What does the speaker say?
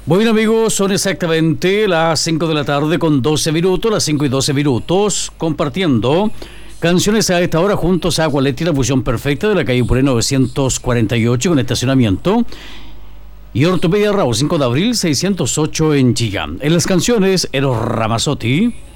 Bueno amigos, son exactamente las 5 de la tarde con 12 minutos, las 5 y 12 minutos, compartiendo canciones a esta hora juntos a Gualetti, la fusión perfecta de la calle Puré 948 con estacionamiento. Y Ortopedia Raúl 5 de abril 608 en Chillán. En las canciones, Eros Ramazzotti.